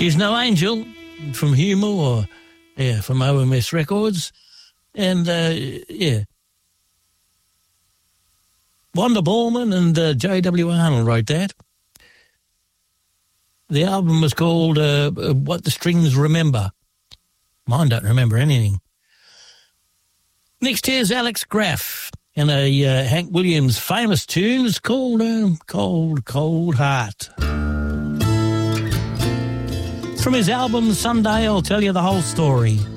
She's No Angel from Humour, or from OMS Records. And, Wanda Ballman and J.W. Arnold wrote that. The album was called What the Strings Remember. Mine don't remember anything. Next here's Alex Graff and a Hank Williams famous tune. It's called Cold, Cold Heart. From his album Someday I'll Tell You the Whole Story.